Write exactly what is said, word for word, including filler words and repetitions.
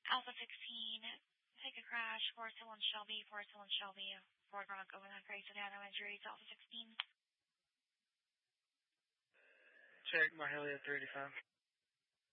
Alpha sixteen, take a crash, Forest Hill and Shelby, Forest Hill and Shelby, Ford Rock, over that Grace, and no injuries, Alpha sixteen. Check, Mahalia three eighty-five.